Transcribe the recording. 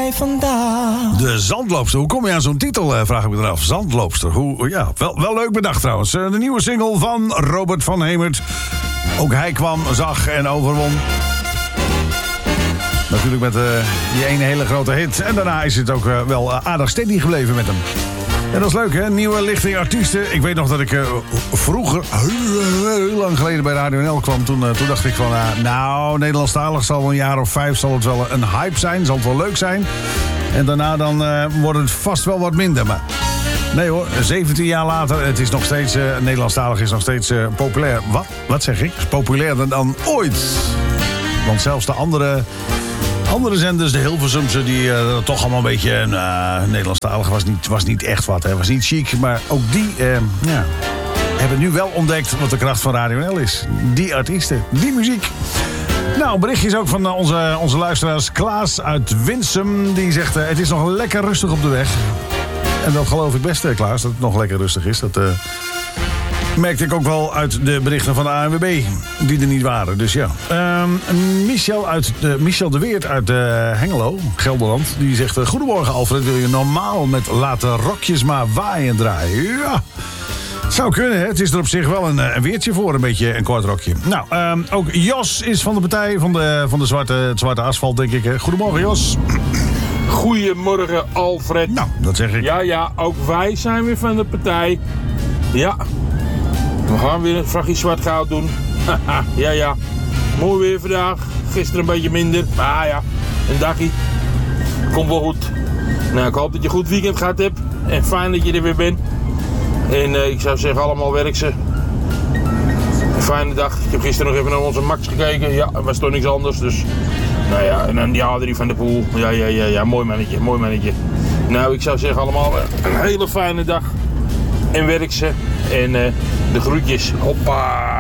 mij vandaag. De Zandloopster. Hoe kom je aan zo'n titel, vraag ik me dan af. Zandloopster. Ja, wel leuk bedacht trouwens. De nieuwe single van Robert van Hemert. Ook hij kwam, zag en overwon. Natuurlijk met die ene hele grote hit. En daarna is het ook wel aardig steady gebleven met hem. En dat is leuk, hè? Nieuwe lichting artiesten. Ik weet nog dat ik vroeger, heel lang geleden bij Radio NL kwam. Toen dacht ik van, Nederlandstalig zal wel een jaar of 5 zal het wel een hype zijn. Zal het wel leuk zijn. En daarna dan wordt het vast wel wat minder. Maar nee hoor, 17 jaar later, het is nog steeds, Nederlandstalig is nog steeds populair. Wat zeg ik? Is populairder dan ooit. Want zelfs de andere zenders, de Hilversumse, die toch allemaal een beetje... Nederlandstalig was niet echt wat, hè. Was niet chic, maar ook die hebben nu wel ontdekt wat de kracht van Radio NL is. Die artiesten, die muziek. Nou, berichtjes ook van onze luisteraars. Klaas uit Winsum, die zegt... het is nog lekker rustig op de weg. En dat geloof ik best, Klaas, dat het nog lekker rustig is. Dat merkte ik ook wel uit de berichten van de ANWB, die er niet waren. Dus ja. Michel de Weert uit Hengelo, Gelderland, die zegt... Goedemorgen Alfred, wil je normaal met Laten Rokjes maar waaien draaien? Ja, zou kunnen, hè? Het is er op zich wel een weertje voor, een beetje een kort rokje. Nou, ook Jos is van de partij van het zwarte asfalt, denk ik. Hè? Goedemorgen, Jos. Goedemorgen, Alfred. Nou, dat zeg ik. Ja, ook wij zijn weer van de partij. Ja, we gaan weer een vrachtje zwart goud doen. Ja. Mooi weer vandaag. Gisteren een beetje minder. Maar ja, een dagje. Komt wel goed. Nou, ik hoop dat je een goed weekend gehad hebt. En fijn dat je er weer bent. En ik zou zeggen, allemaal werk ze. Een fijne dag. Ik heb gisteren nog even naar onze Max gekeken. Ja, er was toch niks anders. Dus, nou ja, en dan die Adrie van de Poel. Ja, mooi mannetje. Nou, ik zou zeggen allemaal een hele fijne dag. En werk ze. En de groetjes. Hoppa.